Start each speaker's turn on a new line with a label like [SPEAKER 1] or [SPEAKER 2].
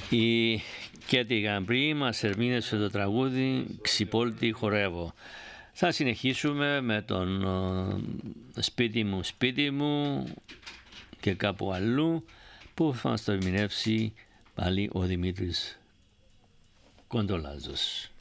[SPEAKER 1] Η Κέτι Γαμπρή μας ερμήνευσε το τραγούδι «Ξυπόλυτη χορεύω». Θα συνεχίσουμε με τον σπίτι μου και κάπου αλλού που θα μας το ερμηνεύσει πάλι ο Δημήτρης Κοντολάζος.